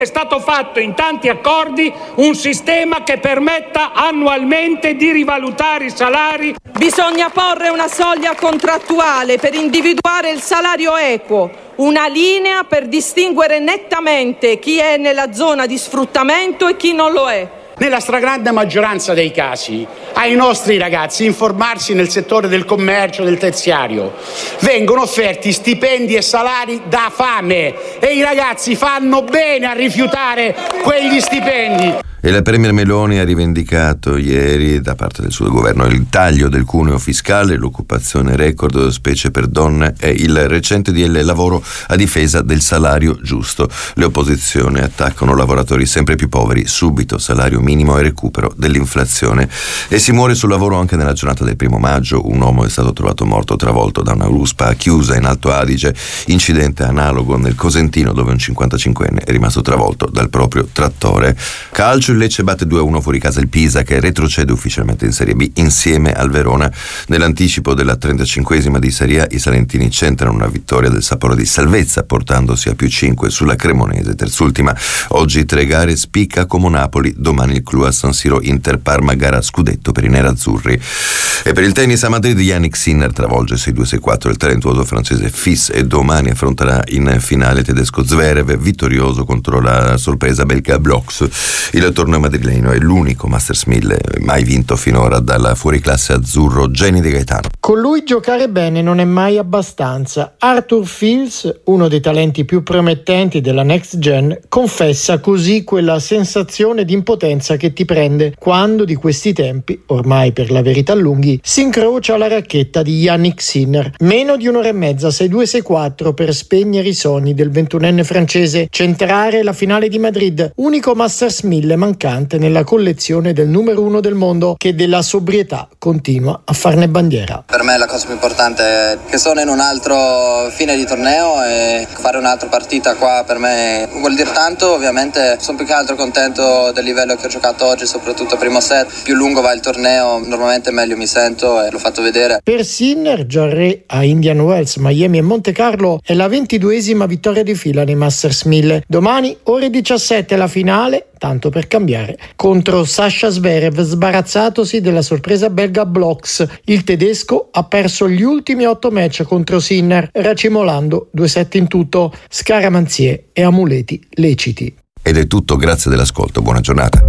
È stato fatto in tanti accordi un sistema che permetta annualmente di rivalutare i salari. Bisogna porre una soglia contrattuale per individuare il salario equo, una linea per distinguere nettamente chi è nella zona di sfruttamento e chi non lo è. Nella stragrande maggioranza dei casi, ai nostri ragazzi informarsi nel settore del commercio, del terziario, vengono offerti stipendi e salari da fame e i ragazzi fanno bene a rifiutare quegli stipendi. E la Premier Meloni ha rivendicato ieri da parte del suo governo il taglio del cuneo fiscale, l'occupazione record specie per donne e il recente DL lavoro a difesa del salario giusto. Le opposizioni attaccano lavoratori sempre più poveri, subito salario minimo e recupero dell'inflazione. E si muore sul lavoro anche nella giornata del 1 maggio. Un uomo è stato trovato morto travolto da una ruspa chiusa in Alto Adige, incidente analogo nel Cosentino dove un 55enne è rimasto travolto dal proprio trattore. Calcio, il Lecce batte 2-1 fuori casa il Pisa, che retrocede ufficialmente in Serie B insieme al Verona. Nell'anticipo della 35esima di Serie A i salentini centrano una vittoria del Sapore di salvezza, portandosi a +5 sulla Cremonese, terzultima. Oggi 3 gare, spicca Como Napoli, domani il clou a San Siro, Inter Parma, gara scudetto per i nerazzurri. E per il tennis a Madrid Jannik Sinner travolge 6-2-6-4 il talentuoso francese Fils e domani affronterà in finale tedesco Zverev, vittorioso contro la sorpresa belga Bloks. Il torneo madrileno è l'unico Masters 1000 mai vinto finora dalla fuoriclasse azzurro Jenny De Gaetano. Con lui giocare bene non è mai abbastanza. Arthur Fils, uno dei talenti più promettenti della Next Gen, confessa così quella sensazione di impotenza che ti prende quando di questi tempi, ormai per la verità lunghi, si incrocia la racchetta di Jannik Sinner. Meno di un'ora e mezza, 6-2-6-4 per spegnere i sogni del 21enne francese, centrare la finale di Madrid, unico Masters 1000 mancante nella collezione del numero 1 del mondo, che della sobrietà continua a farne bandiera. Per me la cosa più importante è che sono in un altro fine di torneo e fare un'altra partita qua per me vuol dire tanto. Ovviamente sono più che altro contento del livello che ho giocato oggi, soprattutto primo set. Più lungo va il torneo, normalmente meglio mi sento e l'ho fatto vedere. Per Sinner, già re a Indian Wells, Miami e Monte Carlo, è la 22esima vittoria di fila nei Masters 1000. Domani ore 17 la finale, tanto per cambiare, contro Sasha Zverev, sbarazzatosi della sorpresa belga Bloks. Il tedesco ha perso gli ultimi 8 match contro Sinner, racimolando 2 set in tutto, scaramanzie e amuleti leciti. Ed è tutto, grazie dell'ascolto, buona giornata.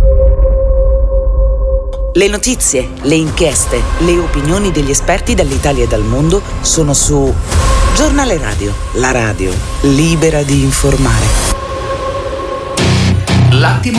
Le notizie, le inchieste, le opinioni degli esperti dall'Italia e dal mondo sono su Giornale Radio, la radio libera di informare. L'attimo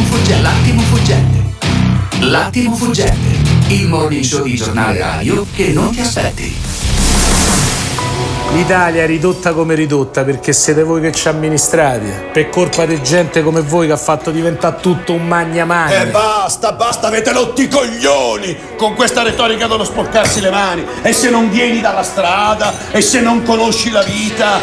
fuggente, il morning show di Giornale Radio che non ti aspetti. L'Italia è ridotta come ridotta perché siete voi che ci amministrate, per colpa di gente come voi che ha fatto diventare tutto un magna. Basta, avete rotti i coglioni con questa retorica dello sporcarsi le mani. E se non vieni dalla strada, e se non conosci la vita.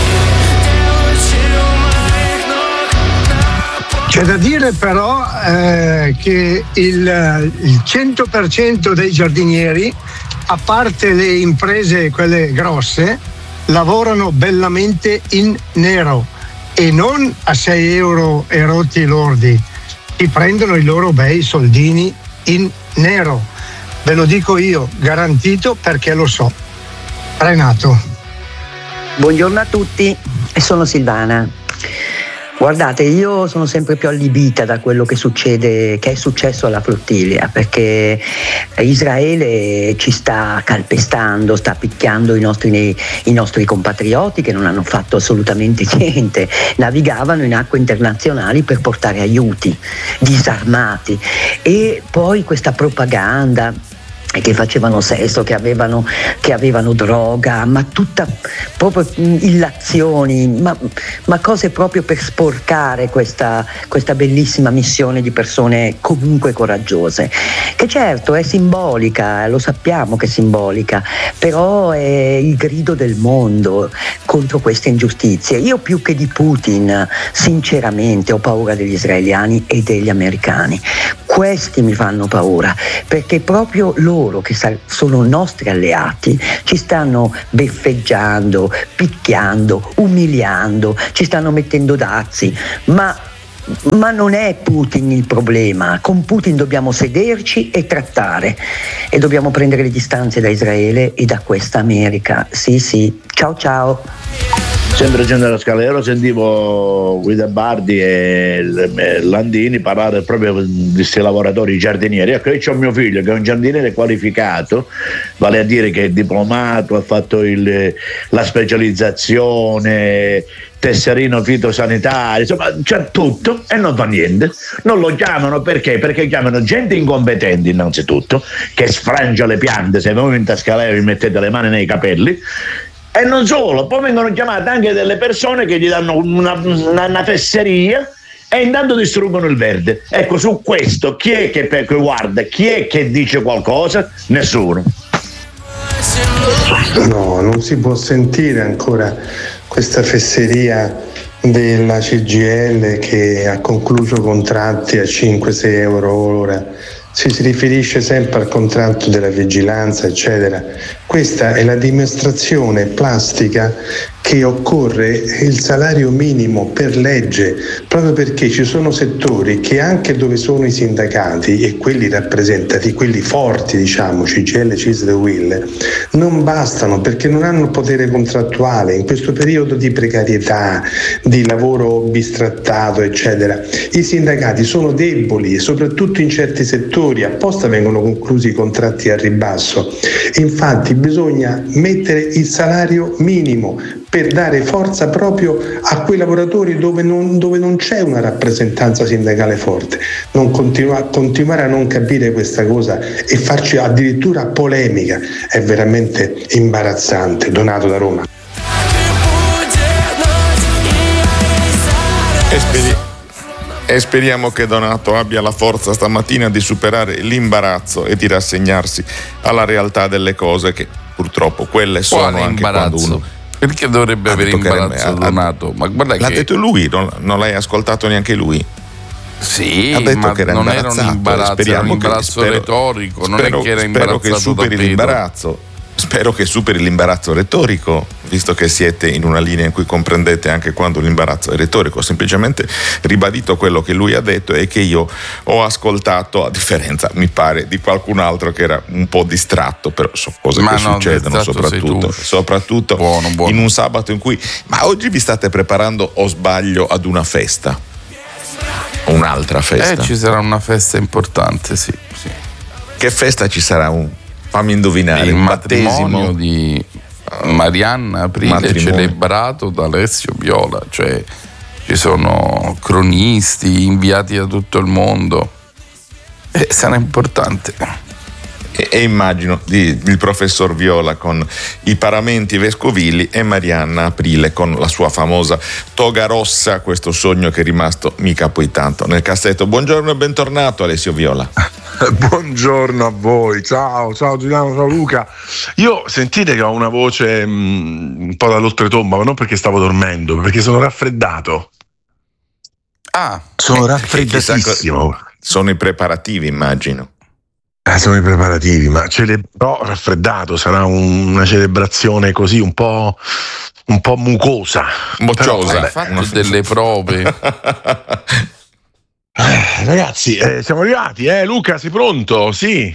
C'è da dire però che il 100% dei giardinieri, a parte le imprese quelle grosse, lavorano bellamente in nero e non a 6 euro e rotti lordi. Ti prendono i loro bei soldini in nero. Ve lo dico io, garantito, perché lo so. Renato. Buongiorno a tutti, sono Silvana. Guardate, io sono sempre più allibita da quello che succede, che è successo alla flottiglia, perché Israele ci sta calpestando, sta picchiando i nostri compatrioti che non hanno fatto assolutamente niente, navigavano in acque internazionali per portare aiuti, disarmati, e poi questa propaganda che facevano sesso, che avevano droga, ma tutta proprio illazioni, ma cose proprio per sporcare questa bellissima missione di persone comunque coraggiose, che certo è simbolica, lo sappiamo che è simbolica, però è il grido del mondo contro queste ingiustizie. Io più che di Putin, sinceramente, ho paura degli israeliani e degli americani. Questi mi fanno paura, perché proprio loro, che sono nostri alleati, ci stanno beffeggiando, picchiando, umiliando, ci stanno mettendo dazi, ma Ma non è Putin il problema. Con Putin dobbiamo sederci e trattare, e dobbiamo prendere le distanze da Israele e da questa America. Sì, ciao. Sempre Generale Scalero, sentivo Guida Bardi e Landini parlare proprio di questi lavoratori giardinieri. Ecco, io ho mio figlio che è un giardiniere qualificato, vale a dire che è diplomato, ha fatto la specializzazione, tesserino fitosanitario, insomma c'è tutto e non fa niente. Non lo chiamano perché chiamano gente incompetente innanzitutto, che sfrangia le piante. Se voi in Tascaleo vi mettete le mani nei capelli. E non solo, poi vengono chiamate anche delle persone che gli danno una fesseria e intanto distruggono il verde. Ecco, su questo chi è che guarda, chi è che dice qualcosa? Nessuno. No, non si può sentire ancora questa fesseria della CGIL che ha concluso contratti a 5-6 euro ora. Si riferisce sempre al contratto della vigilanza, eccetera. Questa è la dimostrazione plastica che occorre il salario minimo per legge, proprio perché ci sono settori che anche dove sono i sindacati e quelli rappresentati, quelli forti, diciamo, CGIL, CISL e UIL, non bastano perché non hanno il potere contrattuale in questo periodo di precarietà, di lavoro bistrattato, eccetera. I sindacati sono deboli e soprattutto in certi settori apposta vengono conclusi i contratti a ribasso. Infatti bisogna mettere il salario minimo per dare forza proprio a quei lavoratori dove non c'è una rappresentanza sindacale forte. Non continuare a non capire questa cosa e farci addirittura polemica è veramente imbarazzante. Donato da Roma. E speriamo che Donato abbia la forza stamattina di superare l'imbarazzo e di rassegnarsi alla realtà delle cose, che purtroppo quelle sono. Quale anche imbarazzo? Quando uno... Perché dovrebbe avere imbarazzo Donato? Ma guarda l'ha che... detto lui, non l'hai ascoltato neanche lui? Sì, ha detto ma che era non era un imbarazzo, era un imbarazzo retorico, non è che era imbarazzato superi da l'imbarazzo. Spero che superi l'imbarazzo retorico, visto che siete in una linea in cui comprendete anche quando l'imbarazzo è retorico. Ho semplicemente ribadito quello che lui ha detto e che io ho ascoltato, a differenza, mi pare, di qualcun altro che era un po' distratto, però sono cose che succedono soprattutto buono. In un sabato in cui... Ma oggi vi state preparando, o sbaglio, ad una festa? Un'altra festa? Ci sarà una festa importante, sì. Che festa ci sarà? Fammi indovinare. Il matrimonio di Marianna Aprile, celebrato da Alessio Viola, cioè ci sono cronisti inviati da tutto il mondo, sarà importante. E immagino il professor Viola con i paramenti vescovili e Marianna Aprile con la sua famosa toga rossa, questo sogno che è rimasto mica poi tanto nel cassetto. Buongiorno e bentornato Alessio Viola. Buongiorno a voi, ciao Giuliano, ciao Luca. Io sentite che ho una voce un po' dall'oltretomba, ma non perché stavo dormendo, perché sono raffreddato. Sono raffreddatissimo. Sono i preparativi, immagino. Sono i preparativi, ma celebrò raffreddato, sarà una celebrazione così un po' mucosa, mocciosa. Hai fatto delle prove. Ragazzi, siamo arrivati, Luca, sei pronto? Sì.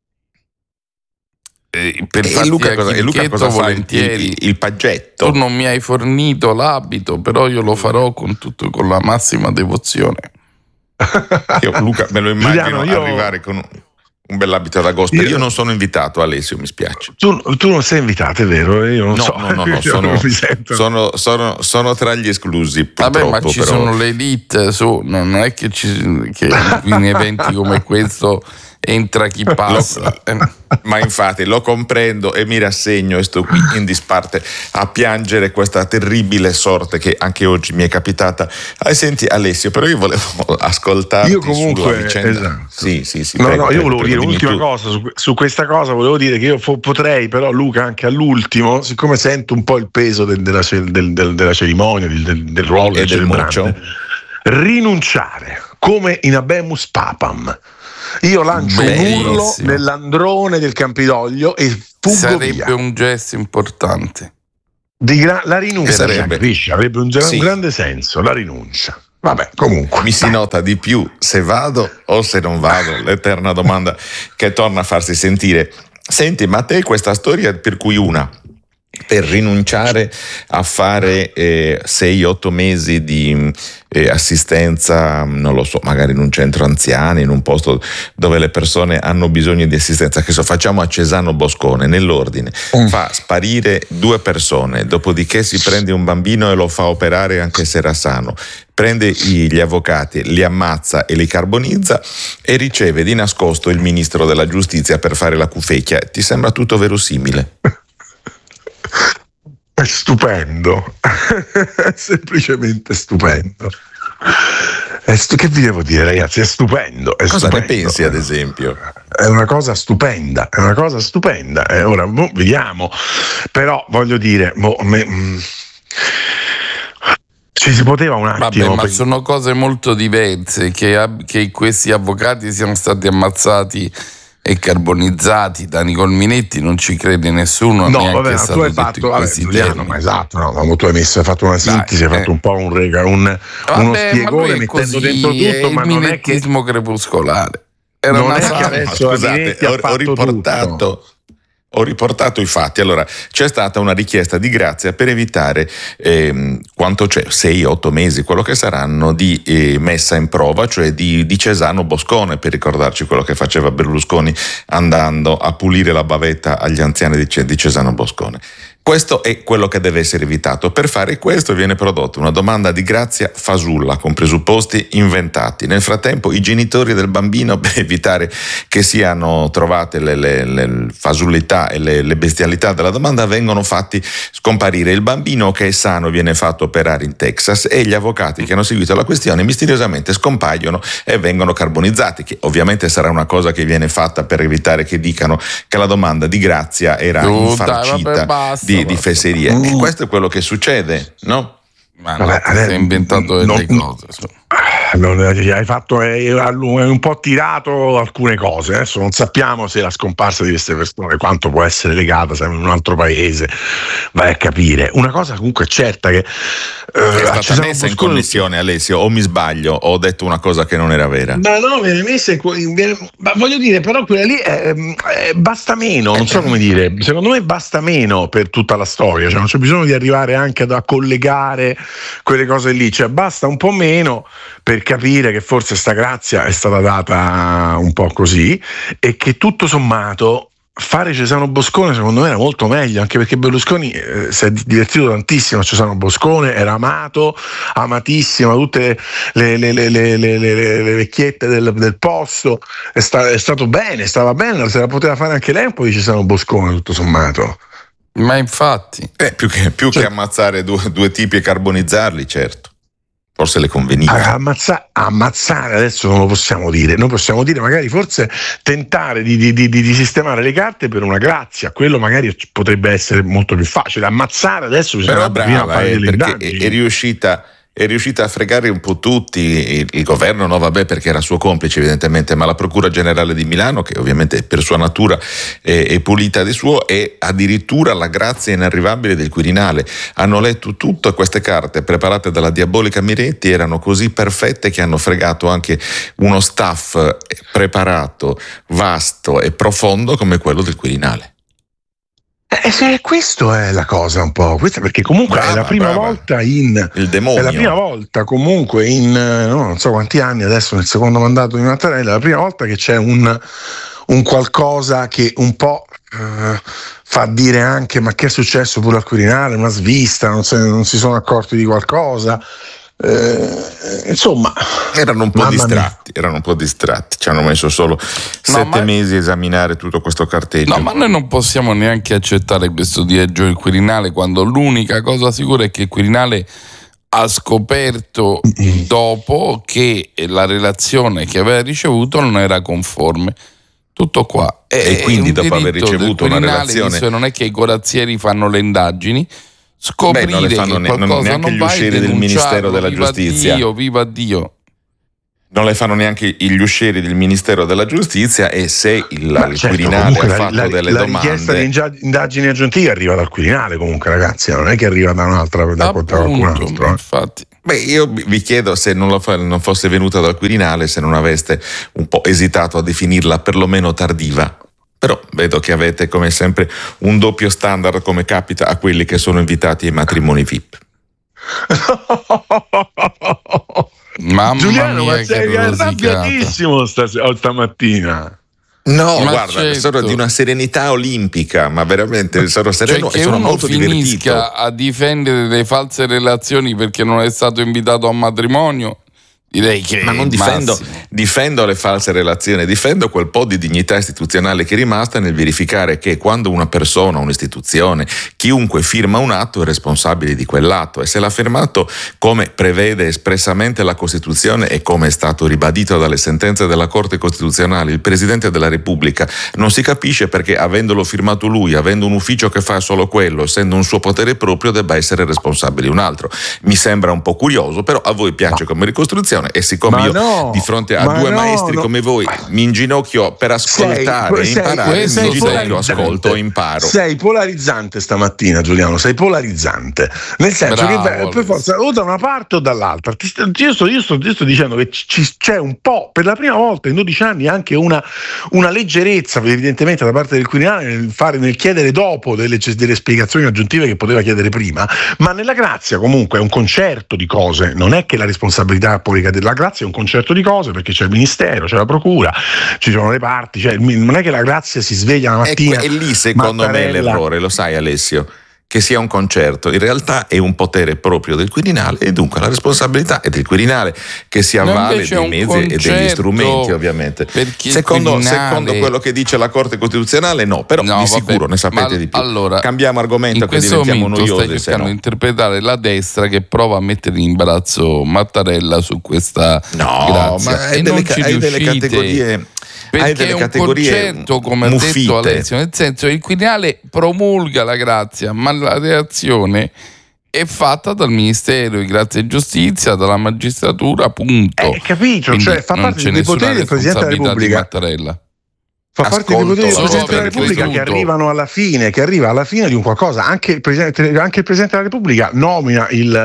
Per Luca cosa fa? Il paggetto. Tu non mi hai fornito l'abito, però io lo farò con la massima devozione. Luca me lo immagino arrivare con un bell'abito ad agosto. Io non sono invitato, Alessio, mi spiace. Tu non sei invitato, è vero? Io non so. No, sono tra gli esclusi. Vabbè, ma ci sono le elite, non è che in eventi come questo entra chi passa. Ma infatti lo comprendo e mi rassegno e sto qui in disparte a piangere questa terribile sorte che anche oggi mi è capitata. Senti Alessio, però io volevo ascoltarti. Io comunque sulla vicenda. Esatto. Sì, prego, io volevo dire un'ultima cosa su questa cosa, volevo dire che io potrei, però Luca, anche all'ultimo, siccome sento un po' il peso della cerimonia, del ruolo e del moccio, rinunciare come in habemus papam. Io lancio un urlo nell'androne del Campidoglio e fuggo sarebbe via. Un gesto importante. La rinuncia, capisci? Avrebbe un grande senso, la rinuncia. Vabbè, comunque. Mi si nota di più se vado o se non vado, l'eterna domanda che torna a farsi sentire. Senti, ma a te questa storia per cui per rinunciare a fare 6-8 mesi di assistenza, non lo so, magari in un centro anziani, in un posto dove le persone hanno bisogno di assistenza, che facciamo a Cesano Boscone, nell'ordine, fa sparire 2 persone, dopodiché si prende un bambino e lo fa operare anche se era sano, prende gli avvocati, li ammazza e li carbonizza e riceve di nascosto il ministro della giustizia per fare la cufecchia. Ti sembra tutto verosimile? È stupendo, è semplicemente stupendo. Che vi devo dire, ragazzi? È stupendo. Cosa ne pensi, ad esempio? È una cosa stupenda, ora vediamo, però voglio dire, ci si poteva un attimo. Vabbè, ma sono cose molto diverse, che questi avvocati siano stati ammazzati e carbonizzati da Nicol Minetti non ci crede nessuno. No, vabbè, ma tu hai fatto, esatto, no, tu hai fatto una sintesi, hai fatto un po' uno spiegone mettendo dentro tutto, ma non è che crepuscolare. Non è che adesso scusate, ho riportato i fatti. Allora, c'è stata una richiesta di grazia per evitare quanto c'è, 6-8 mesi, quello che saranno, di messa in prova, cioè di Cesano Boscone, per ricordarci quello che faceva Berlusconi andando a pulire la bavetta agli anziani di Cesano Boscone. Questo è quello che deve essere evitato. Per fare questo viene prodotta una domanda di grazia fasulla, con presupposti inventati. Nel frattempo i genitori del bambino, per evitare che siano trovate le fasullità e le bestialità della domanda, vengono fatti scomparire. Il bambino che è sano viene fatto operare in Texas e gli avvocati che hanno seguito la questione misteriosamente scompaiono e vengono carbonizzati, che ovviamente sarà una cosa che viene fatta per evitare che dicano che la domanda di grazia era infarcita di fesserie. E questo è quello che succede, no? Ma hai inventato delle cose. Hai fatto, hai un po' tirato alcune cose. Adesso non sappiamo se la scomparsa di queste persone quanto può essere legata, siamo in un altro paese, vai a capire. Una cosa comunque è certa, che è stata messa in connessione, Alessio, o mi sbaglio, o ho detto una cosa che non era vera? Ma no, viene messa ma voglio dire, però quella lì basta meno, non so come dire, secondo me basta meno per tutta la storia, cioè non c'è bisogno di arrivare anche a collegare quelle cose lì, cioè basta un po' meno per capire che forse sta grazia è stata data un po' così, e che tutto sommato fare Cesano Boscone secondo me era molto meglio, anche perché Berlusconi si è divertito tantissimo a Cesano Boscone, era amato, amatissimo, tutte le vecchiette del posto, è stato bene, stava bene, se la poteva fare anche lei un po' di Cesano Boscone tutto sommato. Ma infatti più che ammazzare due tipi e carbonizzarli, certo, forse le conveniva. Ammazzare adesso non lo possiamo dire, noi possiamo dire magari forse tentare di sistemare le carte per una grazia, quello magari potrebbe essere molto più facile. Ammazzare adesso bisogna fare delle indagini. È riuscita a fregare un po' tutti, il governo no, vabbè, perché era suo complice evidentemente, ma la Procura Generale di Milano, che ovviamente per sua natura è pulita di suo, e addirittura la grazia inarrivabile del Quirinale. Hanno letto tutto, e queste carte preparate dalla diabolica Miretti erano così perfette che hanno fregato anche uno staff preparato, vasto e profondo come quello del Quirinale. Questo è la cosa un po', questa, perché comunque è la prima volta il demonio. È la prima volta comunque in non so quanti anni adesso, nel secondo mandato di Mattarella, è la prima volta che c'è un qualcosa che un po' fa dire anche: ma che è successo pure al Quirinale, una svista, non si sono accorti di qualcosa. Insomma, erano un po' distratti, ci hanno messo solo 7 mesi a esaminare tutto questo carteggio. No, ma noi non possiamo neanche accettare questo dileggio del Quirinale, quando l'unica cosa sicura è che il Quirinale ha scoperto dopo che la relazione che aveva ricevuto non era conforme. Tutto qua. E quindi dopo aver ricevuto una relazione, non è che i corazzieri fanno le indagini, scoprire non le fanno che qualcosa neanche non gli va uscieri del Ministero della Giustizia. Viva Dio. Non le fanno neanche gli uscieri del Ministero della Giustizia, e se il Quirinale ha fatto delle domande. La richiesta di indagini aggiuntive arriva dal Quirinale, comunque, ragazzi, non è che arriva da un'altra, da qualcun altro. Infatti. Beh, io vi chiedo se non fosse venuta dal Quirinale, se non aveste un po' esitato a definirla perlomeno tardiva. Però vedo che avete, come sempre, un doppio standard, come capita a quelli che sono invitati ai matrimoni VIP. Mamma Giuliano, mia, ma sei arrabbiatissimo stamattina. No, Ma guarda, certo. sono di una serenità olimpica, ma veramente sono sereno, Cioè, e sono molto finisca divertito. a difendere le false relazioni perché non è stato invitato a matrimonio, direi che Ma non difendo le false relazioni, difendo quel po' di dignità istituzionale che è rimasta nel verificare che quando una persona, un'istituzione, chiunque firma un atto è responsabile di quell'atto, e se l'ha firmato come prevede espressamente la Costituzione e come è stato ribadito dalle sentenze della Corte Costituzionale il Presidente della Repubblica, non si capisce perché, avendolo firmato lui, avendo un ufficio che fa solo quello, essendo un suo potere proprio, debba essere responsabile un altro. Mi sembra un po' curioso, però a voi piace come ricostruzione, e siccome di fronte a due maestri come voi mi inginocchio per ascoltare e imparare, mi inginocchio, ascolto e imparo. Sei polarizzante stamattina, Giuliano, sei polarizzante, nel senso che per forza o da una parte o dall'altra. Io sto dicendo che c'è un po', per la prima volta in 12 anni, anche una leggerezza evidentemente da parte del Quirinale nel chiedere dopo delle spiegazioni aggiuntive che poteva chiedere prima, ma nella grazia comunque è un concerto di cose, non è che la responsabilità poi della grazia è un concerto di cose, perché c'è il Ministero, c'è la Procura, ci sono le parti, cioè non è che la grazia si sveglia la mattina. E lì secondo me l'errore, lo sai Alessio, che sia un concerto, in realtà è un potere proprio del Quirinale, e dunque la responsabilità è del Quirinale, che si avvale dei mezzi e degli strumenti, ovviamente. Secondo quello che dice la Corte Costituzionale però di sicuro ne sapete di più. Allora, cambiamo argomento, che diventiamo noiosi. Stai cercando di interpretare la destra che prova a mettere in imbarazzo Mattarella su questa grazia. Ma hai delle categorie. Perché è un concetto, come ha detto Alessio, nel senso che il Quirinale promulga la grazia, ma la reazione è fatta dal Ministero di Grazia e Giustizia, dalla magistratura, punto. Capito, Quindi cioè fa parte dei poteri del Presidente della Repubblica. Mattarella. Fa parte dei poteri del Presidente della Repubblica che arrivano alla fine, di un qualcosa. Anche il Presidente della Repubblica nomina i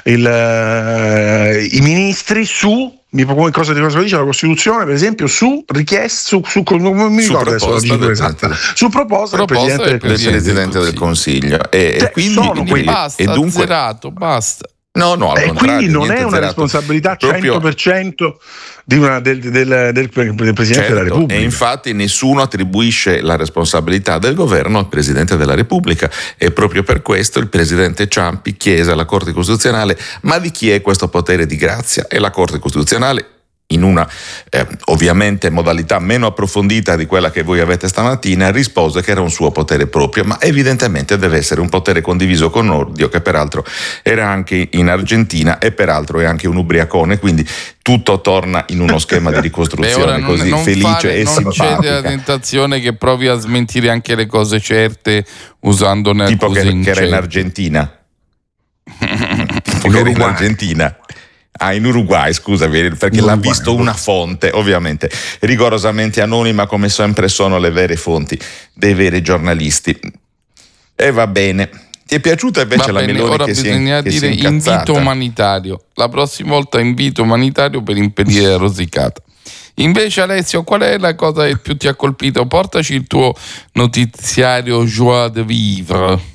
ministri su cosa dice la Costituzione, per esempio, su richiesta, non mi ricordo adesso la cifra esatta, su proposta del Presidente del Consiglio, e quindi basta, e dunque zerato, basta. No, al contrario, quindi non è una responsabilità 100% del Presidente della Repubblica. E infatti nessuno attribuisce la responsabilità del governo al Presidente della Repubblica, e proprio per questo il Presidente Ciampi chiese alla Corte Costituzionale: ma di chi è questo potere di grazia? E la Corte Costituzionale, in una ovviamente modalità meno approfondita di quella che voi avete stamattina, rispose che era un suo potere proprio, ma evidentemente deve essere un potere condiviso con Nordio, che peraltro era anche in Argentina e peraltro è anche un ubriacone, quindi tutto torna in uno schema di ricostruzione così felice e simpatica. Non c'è la tentazione che provi a smentire anche le cose certe usandone tipo accuse che era in Argentina. Tipo che era in Argentina. In Uruguay, scusami, perché l'ha visto una fonte, ovviamente rigorosamente anonima, come sempre sono le vere fonti dei veri giornalisti. E va bene. Ti è piaciuta invece la Meloni ora che bisogna dire incazzata? Invito umanitario. La prossima volta invito umanitario per impedire la rosicata. Invece Alessio, qual è la cosa che più ti ha colpito? Portaci il tuo notiziario joie de vivre.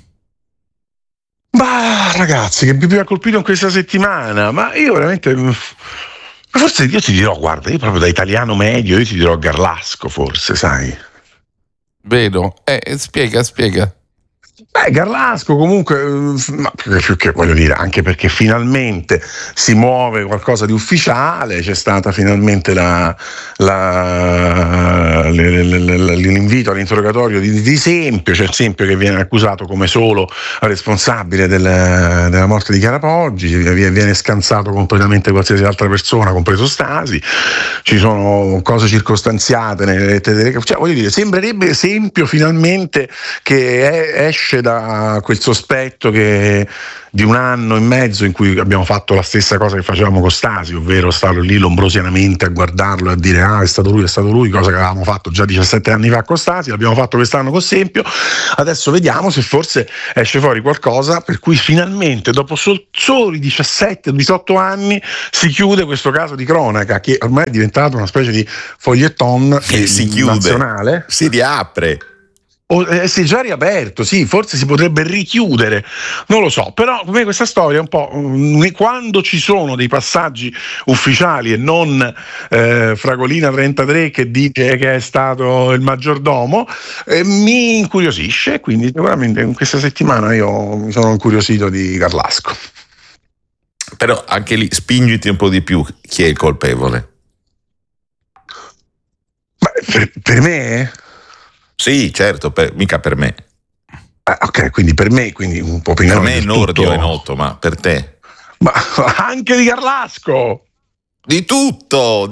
Ma ragazzi, che mi ha colpito in questa settimana? Ma io veramente, forse io ti dirò, guarda, io proprio da italiano medio, io ti dirò Garlasco, forse, sai? Vero? Spiega. Garlasco comunque, ma più che voglio dire, anche perché finalmente si muove qualcosa di ufficiale, c'è stata finalmente l'invito all'interrogatorio di Sempio, c'è Sempio che viene accusato come solo responsabile della morte di Chiara Poggi, viene scansato completamente qualsiasi altra persona, compreso Stasi, ci sono cose circostanziate nelle lettere, cioè voglio dire, sembrerebbe Sempio finalmente che esce nasce da quel sospetto che di 1 anno e mezzo in cui abbiamo fatto la stessa cosa che facevamo con Stasi, ovvero stare lì lombrosianamente a guardarlo e a dire è stato lui, cosa che avevamo fatto già 17 anni fa con Stasi, l'abbiamo fatto quest'anno con Sempio. Adesso vediamo se forse esce fuori qualcosa per cui finalmente dopo soli 17-18 anni si chiude questo caso di cronaca che ormai è diventato una specie di foglietton si chiude, nazionale. Si riapre. Si è già riaperto, sì, forse si potrebbe richiudere, non lo so, però per me questa storia è un po' quando ci sono dei passaggi ufficiali e non Fragolina 33 che dice che è stato il maggiordomo, mi incuriosisce, quindi sicuramente in questa settimana io mi sono incuriosito di Carlasco. Però anche lì spingiti un po' di più, chi è il colpevole? Per me? Sì, certo, mica per me. Ok, quindi per me, quindi un po' per me è Nordio, è noto, ma per te? Ma anche di Carlasco! Di tutto.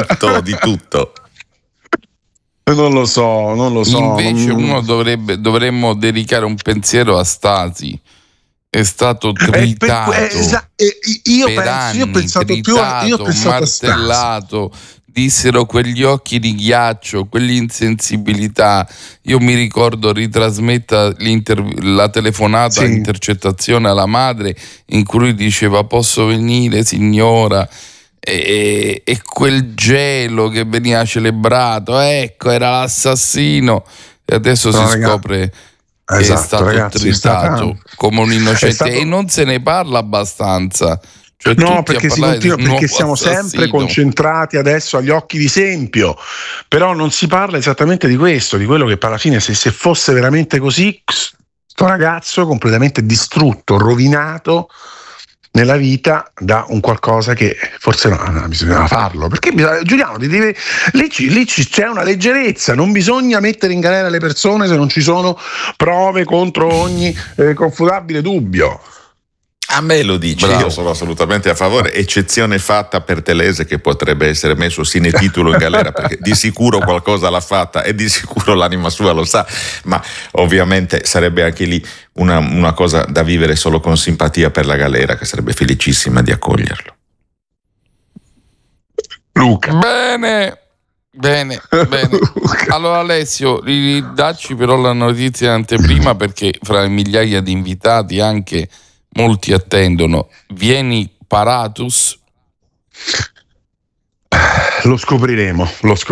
Non lo so. Invece dovremmo dedicare un pensiero a Stasi. È stato tritato io ho pensato martellato. Dissero quegli occhi di ghiaccio, quell'insensibilità. Io mi ricordo ritrasmetta la telefonata, l'intercettazione alla madre in cui diceva posso venire signora, e quel gelo che veniva celebrato, ecco, era l'assassino, e adesso si scopre che è stato tritato come un innocente e non se ne parla abbastanza. Cioè, no, perché siamo sempre concentrati adesso agli occhi di Sempio, però non si parla esattamente di questo, di quello che alla fine se fosse veramente così, sto ragazzo completamente distrutto, rovinato nella vita da un qualcosa che forse no, bisognava farlo, perché Giuliano lì c'è una leggerezza, non bisogna mettere in galera le persone se non ci sono prove contro ogni confutabile dubbio. A me lo dici, io sono assolutamente a favore, eccezione fatta per Telese che potrebbe essere messo sine titulo in galera perché di sicuro qualcosa l'ha fatta e di sicuro l'anima sua lo sa, ma ovviamente sarebbe anche lì una cosa da vivere solo con simpatia per la galera che sarebbe felicissima di accoglierlo. Luca. Bene. Allora Alessio, dacci però la notizia in anteprima perché fra le migliaia di invitati anche molti attendono. Vieni Paratus? Lo scopriremo.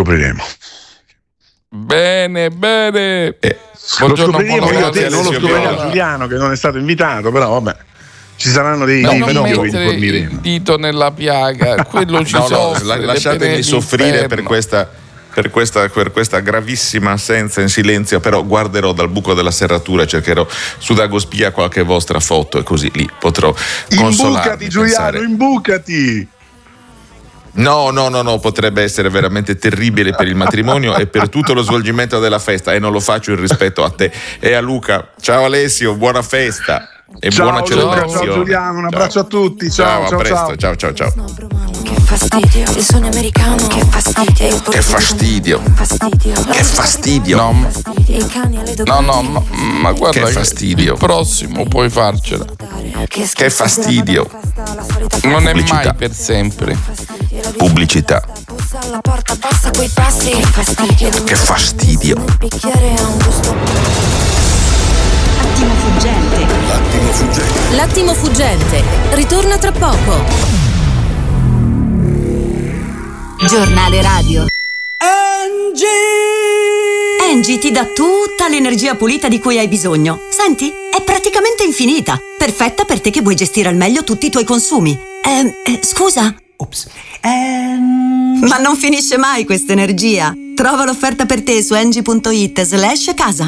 Bene. Lo scopriremo io te, non lo scoprirà Giuliano che non è stato invitato, però vabbè. Ci saranno dei fenomeni che informiremo. Il dito nella piaga, quello ci soffre. Lasciatemi soffrire per questa gravissima assenza in silenzio, però guarderò dal buco della serratura, cercherò su Dagospia qualche vostra foto e così lì potrò consolarmi. Imbucati Giuliano, imbucati! No, potrebbe essere veramente terribile per il matrimonio e per tutto lo svolgimento della festa, e non lo faccio in rispetto a te e a Luca. Ciao Alessio, buona festa e buona celebrazione. Ciao Giuliano, un abbraccio a tutti. Ciao, a presto. Ciao. Che fastidio, il sogno americano, che fastidio. Che fastidio. No, ma guarda, che fastidio. Il prossimo puoi farcela. Che fastidio. Non è mai per sempre. Pubblicità. Che fastidio. L'attimo fuggente. Ritorna tra poco. Giornale radio. Engie ti dà tutta l'energia pulita di cui hai bisogno. Senti, è praticamente infinita. Perfetta per te che vuoi gestire al meglio tutti i tuoi consumi. Scusa? Ops. Ma non finisce mai questa energia. Trova l'offerta per te su engie.it/casa.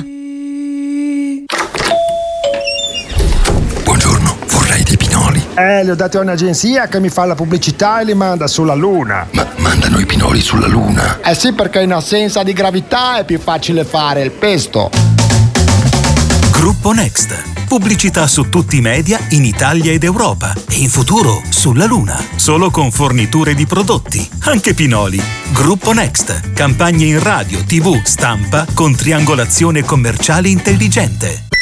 Buongiorno, vorrei dei pinoli. Li ho dati a un'agenzia che mi fa la pubblicità e li manda sulla Luna. Ma mandano i pinoli sulla Luna? Sì, perché in assenza di gravità è più facile fare il pesto. Gruppo Next. Pubblicità su tutti i media in Italia ed Europa e in futuro sulla Luna. Solo con forniture di prodotti, anche pinoli. Gruppo Next. Campagne in radio, TV, stampa con triangolazione commerciale intelligente.